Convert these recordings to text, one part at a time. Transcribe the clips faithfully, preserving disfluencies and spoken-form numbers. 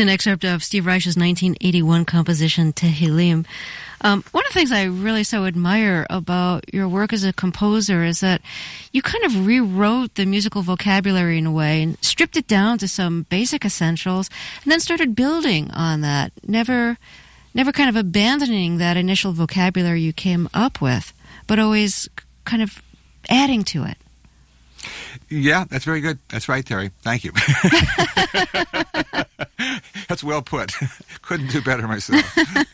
an excerpt of Steve Reich's nineteen eighty-one composition, Tehillim. Um, one of the things I really so admire about your work as a composer is that you kind of rewrote the musical vocabulary in a way and stripped it down to some basic essentials and then started building on that, never, never kind of abandoning that initial vocabulary you came up with, but always kind of adding to it. Yeah, that's very good. That's right, Terry. Thank you. That's well put. Couldn't do better myself.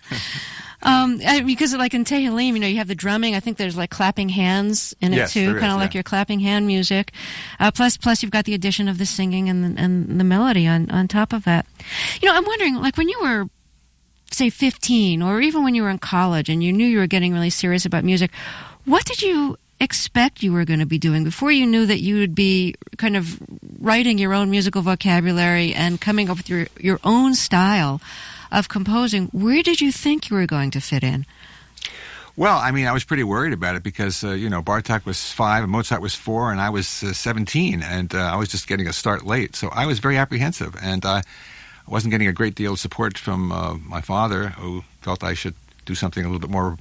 Um, I, because like in Tehillim, you know, you have the drumming. I think there's like clapping hands in it yes, too, kind of like yeah. your clapping hand music. Uh, plus, plus you've got the addition of the singing and the, and the melody on, on top of that. You know, I'm wondering, like when you were, say, fifteen, or even when you were in college and you knew you were getting really serious about music, what did you expect you were going to be doing before you knew that you would be kind of writing your own musical vocabulary and coming up with your, your own style of composing? Where did you think you were going to fit in? Well, I mean, I was pretty worried about it because, uh, you know, Bartok was five and Mozart was four and I was uh, seventeen, and uh, I was just getting a start late. So I was very apprehensive, and uh, I wasn't getting a great deal of support from uh, my father, who felt I should do something a little bit more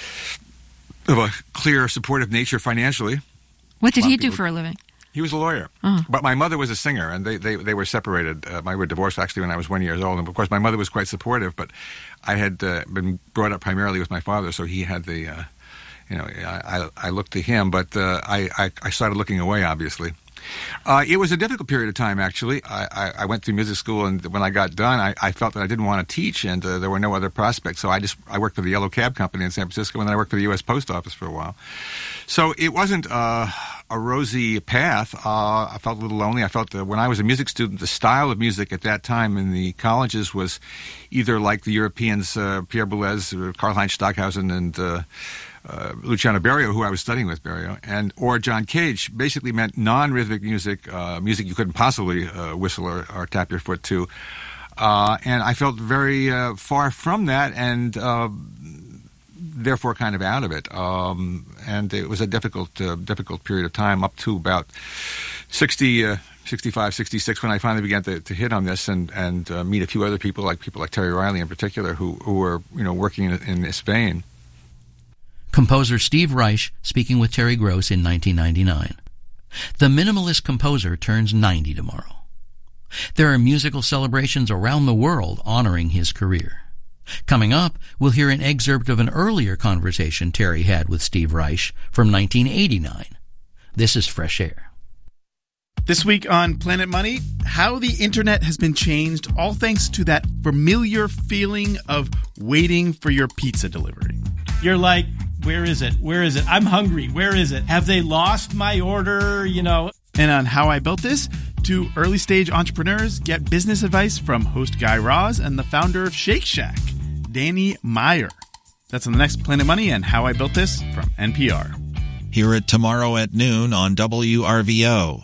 of a clear, supportive nature financially. What did he do for a living? He was a lawyer. Uh-huh. But my mother was a singer, and they, they, they were separated. Uh, my, we were divorced, actually, when I was one year old. And, of course, my mother was quite supportive, but I had uh, been brought up primarily with my father, so he had the, uh, you know, I, I, I looked to him, but uh, I, I, I started looking away, obviously. Uh, it was a difficult period of time, actually. I, I, I went through music school, and when I got done, I, I felt that I didn't want to teach, and uh, there were no other prospects. So I just I worked for the Yellow Cab Company in San Francisco, and then I worked for the U S Post Office for a while. So it wasn't uh, a rosy path. Uh, I felt a little lonely. I felt that when I was a music student, the style of music at that time in the colleges was either like the Europeans, uh, Pierre Boulez, Karl-Heinz Stockhausen, and uh, Uh, Luciano Berio, who I was studying with, Berio, and or John Cage, basically meant non-rhythmic music, uh, music you couldn't possibly uh, whistle or, or tap your foot to. Uh, and I felt very uh, far from that, and uh, therefore kind of out of it. Um, and it was a difficult, uh, difficult period of time up to about sixty, uh, sixty-five, sixty-six, when I finally began to, to hit on this and and uh, meet a few other people, like people like Terry Riley in particular, who who were you know working in, in this vein. Composer Steve Reich speaking with Terry Gross in nineteen ninety-nine. The minimalist composer turns ninety tomorrow. There are musical celebrations around the world honoring his career. Coming up, we'll hear an excerpt of an earlier conversation Terry had with Steve Reich from nineteen eighty-nine. This is Fresh Air. This week on Planet Money, how the internet has been changed, all thanks to that familiar feeling of waiting for your pizza delivery. You're like, where is it? Where is it? I'm hungry. Where is it? Have they lost my order? You know. And on How I Built This, two early stage entrepreneurs get business advice from host Guy Raz and the founder of Shake Shack, Danny Meyer. That's on the next Planet Money and How I Built This from N P R. Hear it tomorrow at noon on W R V O.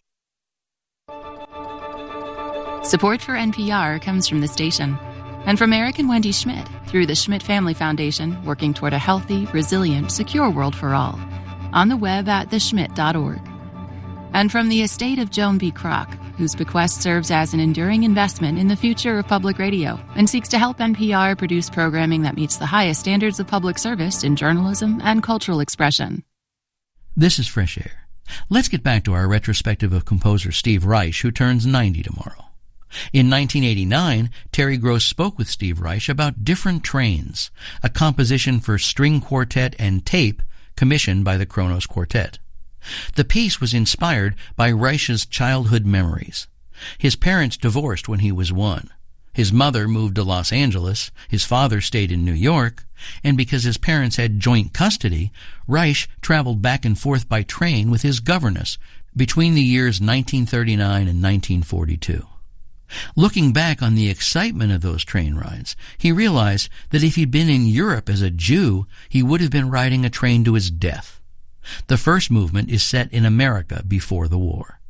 Support for N P R comes from the station and from Eric and Wendy Schmidt through the Schmidt Family Foundation, working toward a healthy, resilient, secure world for all. On the web at the schmidt dot org. And from the estate of Joan B. Kroc, whose bequest serves as an enduring investment in the future of public radio and seeks to help N P R produce programming that meets the highest standards of public service in journalism and cultural expression. This is Fresh Air. Let's get back to our retrospective of composer Steve Reich, who turns ninety tomorrow. In nineteen eighty-nine, Terry Gross spoke with Steve Reich about Different Trains, a composition for string quartet and tape commissioned by the Kronos Quartet. The piece was inspired by Reich's childhood memories. His parents divorced when he was one. His mother moved to Los Angeles, his father stayed in New York, and because his parents had joint custody, Reich traveled back and forth by train with his governess between the years nineteen thirty-nine and nineteen forty-two. Looking back on the excitement of those train rides, he realized that if he'd been in Europe as a Jew, he would have been riding a train to his death. The first movement is set in America before the war.